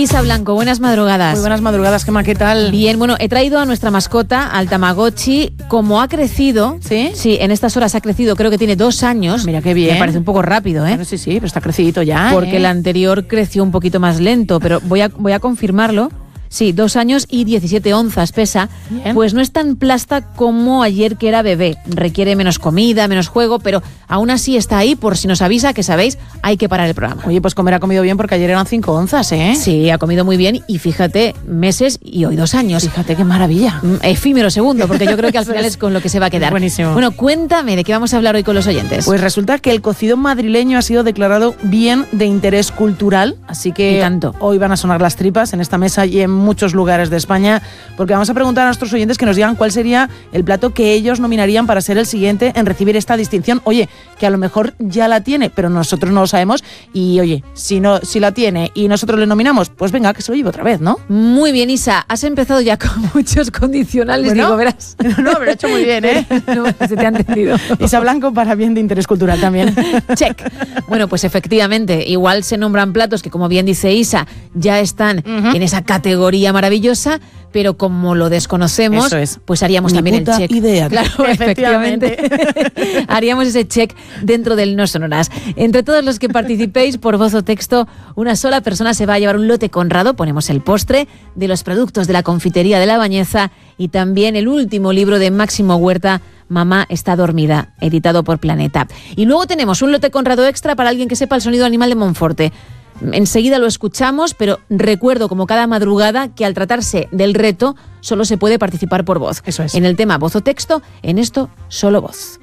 Isa Blanco, buenas madrugadas. Muy buenas madrugadas, Gemma, ¿qué tal? Bien, bueno, he traído a nuestra mascota, al Tamagotchi, como ha crecido. ¿Sí? Sí, en estas horas ha crecido, creo que tiene 2 años. Mira qué bien. Me parece un poco rápido, ¿eh? Bueno, sí, pero está crecidito ya. Porque el anterior creció un poquito más lento, pero voy a confirmarlo. Sí, 2 años y 17 onzas pesa. Bien. Pues no es tan plasta como ayer que era bebé. Requiere menos comida, menos juego, pero aún así está ahí por si nos avisa que sabéis, hay que parar el programa. Oye, pues comer ha comido bien porque ayer eran 5 onzas, ¿eh? Sí, ha comido muy bien y fíjate, meses y hoy 2 años. Fíjate qué maravilla. Efímero segundo, porque yo creo que al final es con lo que se va a quedar. Buenísimo. Bueno, cuéntame de qué vamos a hablar hoy con los oyentes. Pues resulta que el cocido madrileño ha sido declarado bien de interés cultural, así que Y tanto. hoy van a sonar las tripas en esta mesa y en muchos lugares de España, porque vamos a preguntar a nuestros oyentes que nos digan cuál sería el plato que ellos nominarían para ser el siguiente en recibir esta distinción. Oye, que a lo mejor ya la tiene, pero nosotros no lo sabemos y oye, si la tiene y nosotros le nominamos, pues venga, que se lo lleve otra vez, ¿no? Muy bien, Isa, has empezado ya con muchos condicionales, Bueno, digo, verás. No, pero he hecho muy bien, ¿eh? No, se te ha entendido. Isa Blanco para bien de interés cultural también. Check. Bueno, pues efectivamente, igual se nombran platos que, como bien dice Isa, ya están en esa categoría maravillosa, pero como lo desconocemos, Eso es. pues haríamos Ni también el puta check. idea. Claro, efectivamente. Haríamos ese check dentro del No Sonoras. Entre todos los que participéis por voz o texto, una sola persona se va a llevar un lote Conrado, ponemos el postre, de los productos de la confitería de La Bañeza y también el último libro de Máximo Huerta, Mamá está dormida, editado por Planeta. Y luego tenemos un lote Conrado extra para alguien que sepa el sonido animal de Monforte. Enseguida lo escuchamos, pero recuerdo como cada madrugada que al tratarse del reto solo se puede participar por voz. Eso es. En el tema voz o texto, en esto solo voz.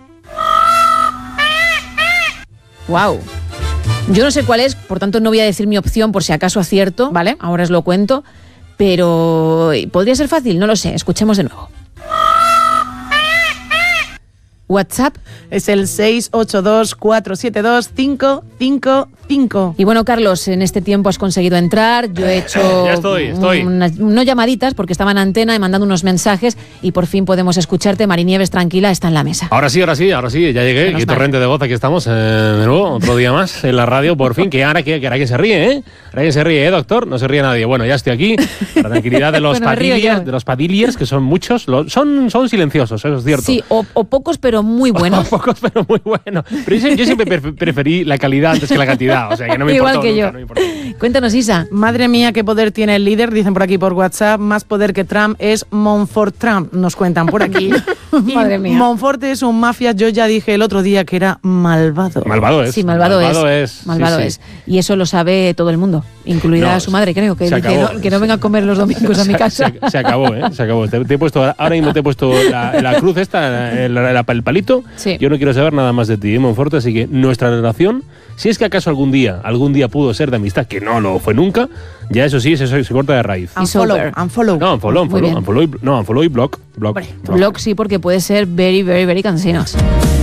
¡Wow! Yo no sé cuál es, por tanto no voy a decir mi opción por si acaso acierto. Vale. Ahora os lo cuento, pero ¿podría ser fácil? No lo sé, escuchemos de nuevo. WhatsApp. Es el 682-472-555. Y bueno, Carlos, en este tiempo has conseguido entrar. Yo he hecho Ya estoy. no llamaditas porque estaba en antena, he mandado unos mensajes y por fin podemos escucharte. Marinieves, tranquila, está en la mesa. Ahora sí, ya llegué. Menos Qué mal. torrente de voz, aquí estamos de nuevo, otro día más en la radio, por fin. Que ahora que se ríe, ¿eh? Ahora que se ríe, doctor? No se ríe nadie. Bueno, ya estoy aquí, para la tranquilidad de los Bueno, me río yo. padilliers, que son muchos, son silenciosos, eso es cierto. Sí, o pocos, pero muy buenos. Pocos, pero muy buenos. Pero yo siempre preferí la calidad antes que la cantidad, o sea que no me Igual importó que nunca, yo. no me importó. Cuéntanos, Isa. Madre mía, qué poder tiene el líder, dicen por aquí por WhatsApp. Más poder que Trump es Monfort Trump, nos cuentan por aquí. Y Madre mía. Monfort es un mafia, yo ya dije el otro día que era malvado. Malvado es. Sí, malvado es. Malvado sí, es. Y eso lo sabe todo el mundo, incluida No, su madre, creo, que se dice acabó. que no venga a comer los domingos a mi casa. Se acabó, ¿eh? Se acabó. Te he puesto, ahora mismo te he puesto la cruz esta, el palito. Sí. Yo no quiero saber nada más de ti, Monforte, así que nuestra relación, si es que acaso algún día pudo ser de amistad, que no lo fue nunca, ya eso sí, se corta de raíz. Unfollow, sober. unfollow. No, Muy bien. unfollow y block. Blog sí, porque puede ser very, very, very cansinos.